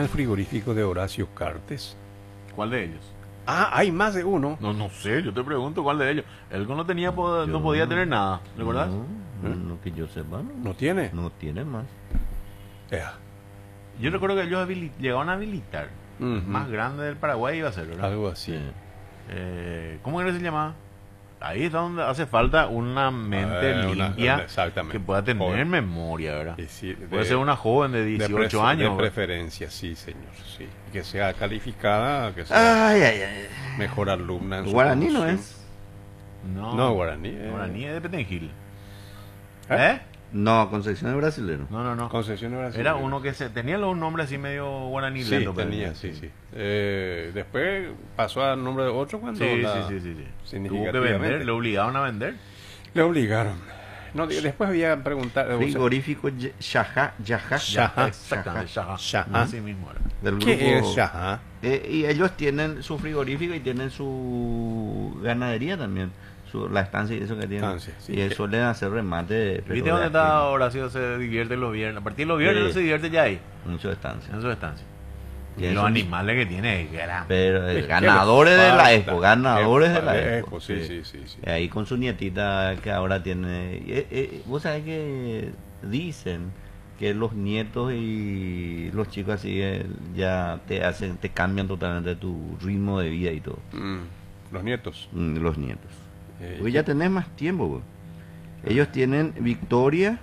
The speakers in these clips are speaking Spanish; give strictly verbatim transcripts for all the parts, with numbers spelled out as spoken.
el frigorífico de Horacio Cartes? ¿Cuál de ellos? Ah, hay más de uno. No, no sé, yo te pregunto cuál de ellos. Él no tenía, po- no podía tener nada, ¿recordás? No, no, no que yo sepa, no. ¿No tiene? No tiene más. Ea. Yo recuerdo que ellos habili- llegaron a habilitar. Ujú. Más grande del Paraguay iba a ser, ¿verdad? Algo así. Sí. Eh, ¿Cómo era que se llamaba? Ahí es donde hace falta una mente Eh, una- limpia exactamente. que pueda tener Joven. memoria, ¿verdad? Y sí, Puede de- ser una joven de de dieciocho prefe- años. De ¿verdad? preferencia, sí, señor. Sí. Que sea calificada, que sea Ay, ay, ay. mejor alumna en su Guaraní no promoción. es. No, No, guaraní. eh. Guaraní es de Petengil. ¿Eh? ¿Eh? No, Concepción es brasilero. No, no, no. Concesión de Brasil. Era uno que se tenía los nombres así medio guaraní Sí, lento, pero- tenía, sí, sí. Eh, después pasó al nombre de otro cuando Sí, la- sí, sí, sí, sí. Tuvo que significativamente. vender, le obligaron a vender. Le obligaron. No, di- después había preguntar. o sea, Frigorífico Ye- Shahá, Yahá, Shahá. Exactamente, Shahá. Shahá. Así mismo era. del ¿Qué grupo. es Shahá? Eh, y ellos tienen su frigorífico y tienen su ganadería también. Su, la estancia y eso que tienen. Estancia, sí. Y eh, suelen hacer remate. pero ¿Viste de dónde está ajeno, Horacio? Se divierte los viernes. A partir de los viernes Sí. no se divierte ya ahí, en su estancia. en su estancia. Y Y eso los es- animales que tiene es grande. Pero eh, ¿Qué ganadores le de la falta? Expo, ganadores ¿Qué de la falta? Expo. Sí, sí, sí, sí. Eh, Ahí con su nietita que ahora tiene. eh, eh, Vos sabés que dicen que los nietos y los chicos así eh, ya te hacen, te cambian totalmente tu ritmo de vida y todo. Mm, los nietos. Mm, Los nietos. Eh, Porque ya tenés más tiempo, güey. Ellos tienen Victoria,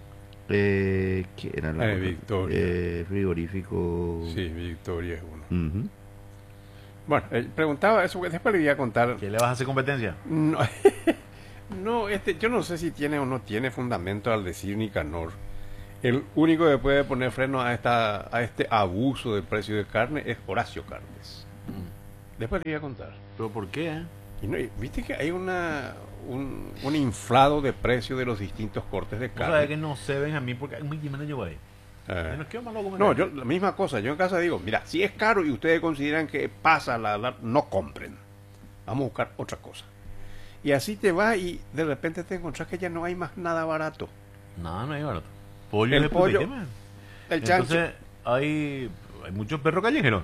eh, ¿qué era la Eh, otra? Victoria. Eh, frigorífico. Sí, Victoria es uno. Ujú. Bueno, eh, preguntaba eso, porque después le iba a contar. ¿Qué le vas a hacer competencia? No, no, este, yo no sé si tiene o no tiene fundamento al decir Nicanor. El único que puede poner freno a esta a este abuso del precio de carne es Horacio Cartes. Después le iba a contar. ¿Pero por qué? eh? Y no, y viste que hay una un, un inflado de precio de los distintos cortes de Vos sabés que carne. no sé, Benjamín, porque hay muy Jiménez yo ahí. Eh, Nos quedó más loco, no, yo la misma cosa. Yo en casa digo, mira, si es caro y ustedes consideran que pasa la, la- no compren. Vamos a buscar otra cosa. Y así te vas y de repente te encontrás que ya no hay más nada barato. No, no hay barato. Pollo El de pollo, puta, man. El chancho. Entonces, hay, hay muchos perros callejeros.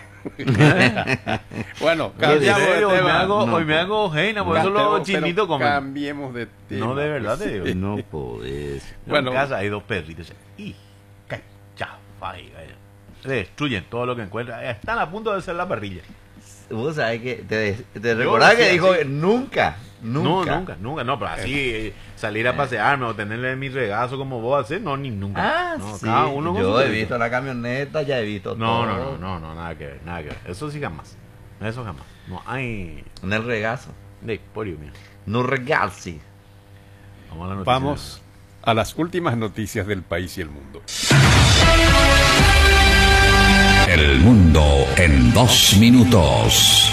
Bueno, En cambiamos de serio, hoy me tema. hago, No, hoy me hago heina, por eso Pero- los chinitos pero comen. Cambiemos de tema. No, de verdad pues, te digo. sí. No podés. Yo Bueno. en casa hay dos perritos. Y cachafa, y vaya. Se destruyen todo lo que encuentran. Están a punto de hacer la parrilla. Vos sabés que te, te recordás que decía dijo así. que nunca, nunca. No, nunca, nunca. No, pero así eh, salir a pasearme o tenerle mi regazo como vos haces, no, ni nunca. Ah, no, sí. cada uno con Yo su he perrito. visto la camioneta, ya he visto No, todo. no, no, no, no, nada que ver, nada que ver. Eso sí jamás. Eso jamás. No hay. En el regazo. De, por Dios mío. No regalsi. Vamos a la noticia. Vamos a las últimas noticias del país y el mundo. El mundo en dos minutos.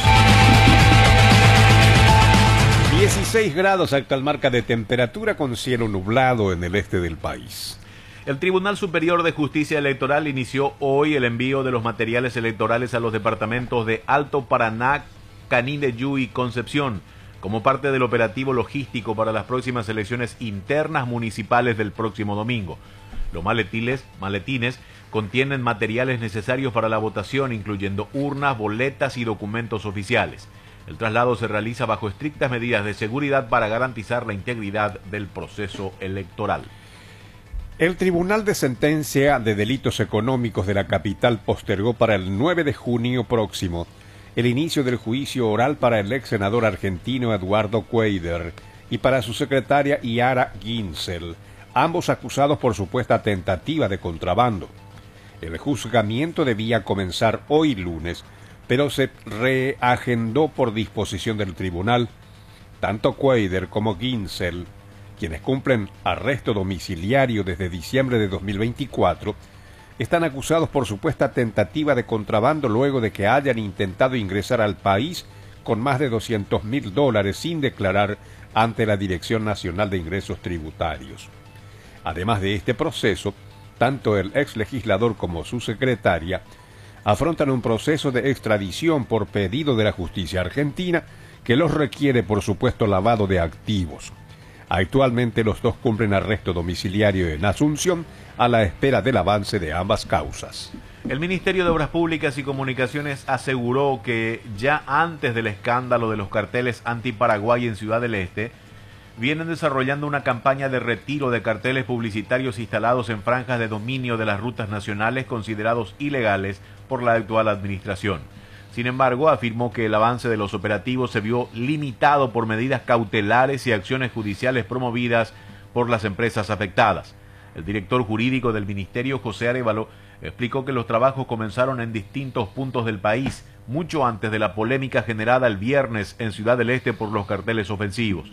dieciséis grados actual marca de temperatura con cielo nublado en el este del país. El Tribunal Superior de Justicia Electoral inició hoy el envío de los materiales electorales a los departamentos de Alto Paraná, Canindeyú y Concepción, como parte del operativo logístico para las próximas elecciones internas municipales del próximo domingo. Los maletines, maletines contienen materiales necesarios para la votación, incluyendo urnas, boletas y documentos oficiales. El traslado se realiza bajo estrictas medidas de seguridad para garantizar la integridad del proceso electoral. El Tribunal de Sentencia de Delitos Económicos de la capital postergó para el nueve de junio próximo el inicio del juicio oral para el ex senador argentino Eduardo Cuader y para su secretaria Yara Ginsel, ambos acusados por supuesta tentativa de contrabando. El juzgamiento debía comenzar hoy lunes, pero se reagendó por disposición del tribunal. Tanto Cuader como Ginsel, quienes cumplen arresto domiciliario desde diciembre de dos mil veinticuatro, están acusados por supuesta tentativa de contrabando luego de que hayan intentado ingresar al país con más de doscientos mil dólares sin declarar ante la Dirección Nacional de Ingresos Tributarios. Además de este proceso, tanto el ex legislador como su secretaria afrontan un proceso de extradición por pedido de la justicia argentina que los requiere por supuesto lavado de activos. Actualmente los dos cumplen arresto domiciliario en Asunción a la espera del avance de ambas causas. El Ministerio de Obras Públicas y Comunicaciones aseguró que ya antes del escándalo de los carteles anti-Paraguay en Ciudad del Este, vienen desarrollando una campaña de retiro de carteles publicitarios instalados en franjas de dominio de las rutas nacionales considerados ilegales por la actual administración. Sin embargo, afirmó que el avance de los operativos se vio limitado por medidas cautelares y acciones judiciales promovidas por las empresas afectadas. El director jurídico del Ministerio, José Arévalo, explicó que los trabajos comenzaron en distintos puntos del país, mucho antes de la polémica generada el viernes en Ciudad del Este por los carteles ofensivos.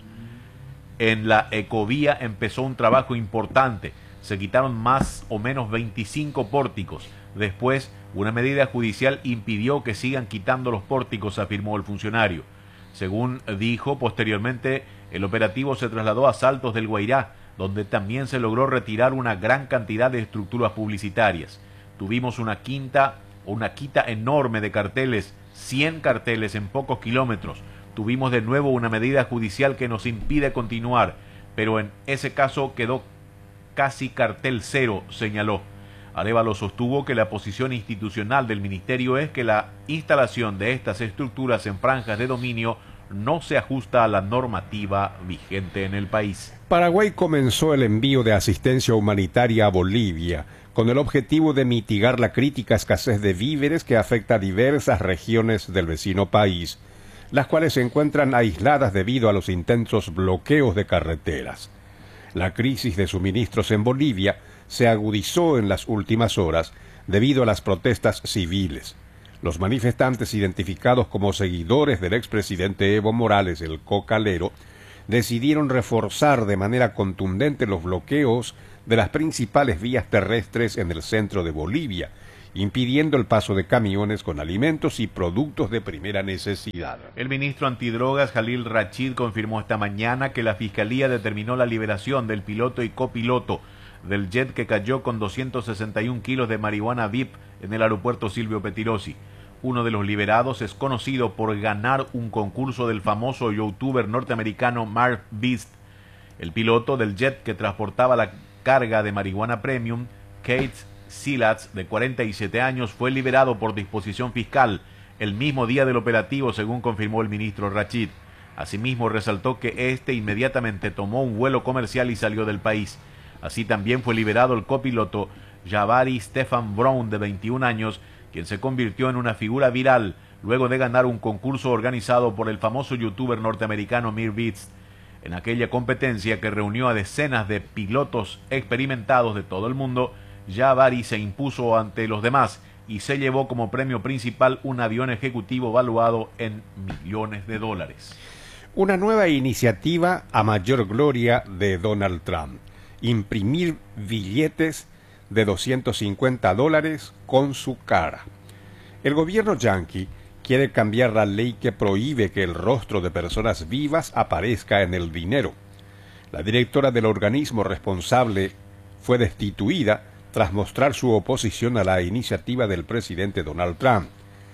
En la Ecovía empezó un trabajo importante, se quitaron más o menos veinticinco pórticos. Después, una medida judicial impidió que sigan quitando los pórticos, afirmó el funcionario. Según dijo, posteriormente el operativo se trasladó a Saltos del Guairá, donde también se logró retirar una gran cantidad de estructuras publicitarias. Tuvimos una quinta o una quita enorme de carteles, cien carteles en pocos kilómetros. Tuvimos de nuevo una medida judicial que nos impide continuar, pero en ese caso quedó casi cartel cero, señaló. Arévalo sostuvo que la posición institucional del ministerio es que la instalación de estas estructuras en franjas de dominio no se ajusta a la normativa vigente en el país. Paraguay comenzó el envío de asistencia humanitaria a Bolivia con el objetivo de mitigar la crítica escasez de víveres que afecta a diversas regiones del vecino país, las cuales se encuentran aisladas debido a los intensos bloqueos de carreteras. La crisis de suministros en Bolivia se agudizó en las últimas horas debido a las protestas civiles. Los manifestantes, identificados como seguidores del expresidente Evo Morales, el Cocalero, decidieron reforzar de manera contundente los bloqueos de las principales vías terrestres en el centro de Bolivia, impidiendo el paso de camiones con alimentos y productos de primera necesidad. El ministro antidrogas Jalil Rachid confirmó esta mañana que la Fiscalía determinó la liberación del piloto y copiloto del jet que cayó con doscientos sesenta y un kilos de marihuana V I P en el aeropuerto Silvio Petirosi. Uno de los liberados es conocido por ganar un concurso del famoso youtuber norteamericano Mark Beast. El piloto del jet que transportaba la carga de marihuana premium, Kate Silatz, de cuarenta y siete años, fue liberado por disposición fiscal el mismo día del operativo, según confirmó el ministro Rachid. Asimismo, resaltó que este inmediatamente tomó un vuelo comercial y salió del país. Así también fue liberado el copiloto Jabari Stefan Brown, de veintiún años, quien se convirtió en una figura viral luego de ganar un concurso organizado por el famoso youtuber norteamericano Mir Beats. En aquella competencia, que reunió a decenas de pilotos experimentados de todo el mundo, Jabari se impuso ante los demás y se llevó como premio principal un avión ejecutivo valuado en millones de dólares. Una nueva iniciativa a mayor gloria de Donald Trump: imprimir billetes de doscientos cincuenta dólares con su cara. El gobierno yanqui quiere cambiar la ley que prohíbe que el rostro de personas vivas aparezca en el dinero. La directora del organismo responsable fue destituida tras mostrar su oposición a la iniciativa del presidente Donald Trump.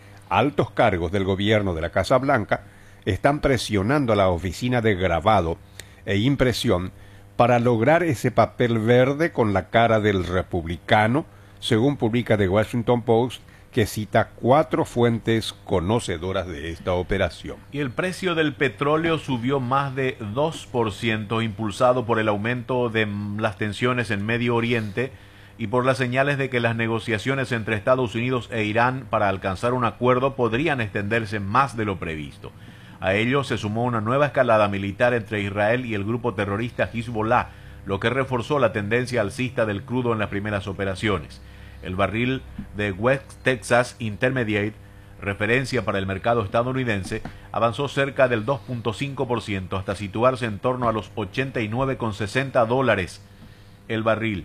Altos cargos del gobierno de la Casa Blanca están presionando a la oficina de grabado e impresión para lograr ese papel verde con la cara del republicano, según publica The Washington Post, que cita cuatro fuentes conocedoras de esta operación. Y el precio del petróleo subió más de dos por ciento, impulsado por el aumento de las tensiones en Medio Oriente y por las señales de que las negociaciones entre Estados Unidos e Irán para alcanzar un acuerdo podrían extenderse más de lo previsto. A ello se sumó una nueva escalada militar entre Israel y el grupo terrorista Hezbollah, lo que reforzó la tendencia alcista del crudo en las primeras operaciones. El barril de West Texas Intermediate, referencia para el mercado estadounidense, avanzó cerca del dos punto cinco por ciento hasta situarse en torno a los ochenta y nueve con sesenta dólares el barril.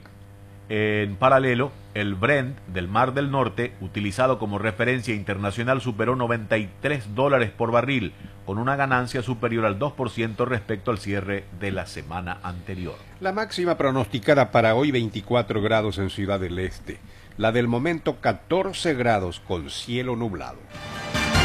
En paralelo, el Brent del Mar del Norte, utilizado como referencia internacional, superó noventa y tres dólares por barril, con una ganancia superior al dos por ciento respecto al cierre de la semana anterior. La máxima pronosticada para hoy, veinticuatro grados en Ciudad del Este. La del momento, catorce grados con cielo nublado.